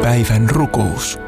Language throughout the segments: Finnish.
Päivän rukous.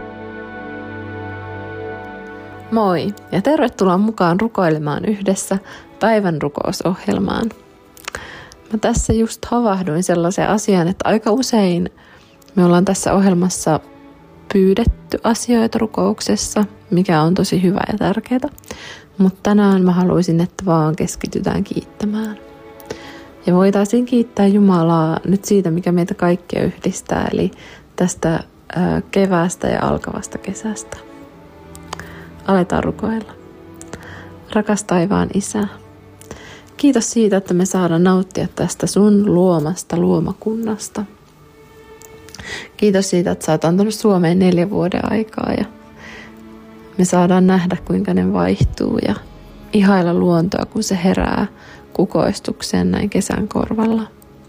Moi ja tervetuloa mukaan rukoilemaan yhdessä päivän rukousohjelmaan. Mä tässä just havahduin sellaiseen asiaan, että aika usein me ollaan tässä ohjelmassa pyydetty asioita rukouksessa, mikä on tosi hyvä ja tärkeää. Mutta tänään mä haluaisin, että vaan keskitytään kiittämään. Ja voitaisiin kiittää Jumalaa nyt siitä, mikä meitä kaikkia yhdistää, eli tästä keväästä ja alkavasta kesästä. Aletaan rukoilla. Rakas taivaan Isä, kiitos siitä, että me saadaan nauttia tästä sun luomasta luomakunnasta. Kiitos siitä, että sä oot antanut Suomeen 4 vuoden aikaa ja me saadaan nähdä, kuinka ne vaihtuu ja ihailla luontoa, kun se herää kukoistukseen näin kesän korvalla.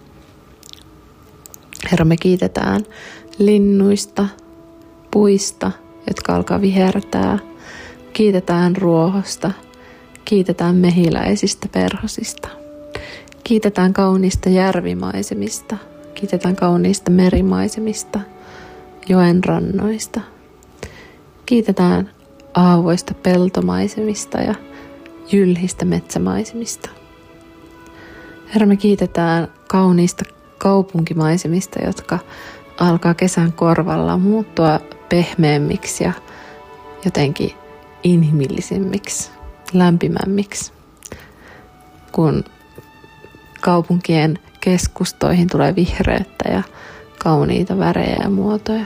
Herra, me kiitetään linnuista, puista, jotka alkaa vihertää. Kiitetään ruohosta, kiitetään mehiläisistä perhosista. Kiitetään kauniista järvimaisemista, kiitetään kauniista merimaisemista, joen rannoista. Kiitetään aavoista peltomaisemista ja jylhistä metsämaisemista. Herra, me kiitetään kauniista kaupunkimaisemista, jotka alkaa kesän korvalla muuttua pehmeämmiksi ja jotenkin inhimillisemmiksi, lämpimämmiksi, kun kaupunkien keskustoihin tulee vihreyttä ja kauniita värejä ja muotoja.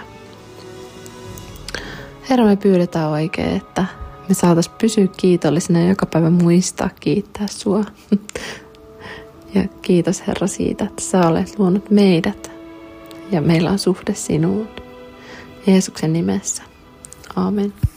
Herra, me pyydetään oikein, että me saataisiin pysyä kiitollisena ja joka päivä muistaa kiittää sua. Ja kiitos Herra siitä, että sä olet luonut meidät ja meillä on suhde sinuun. Jeesuksen nimessä. Aamen.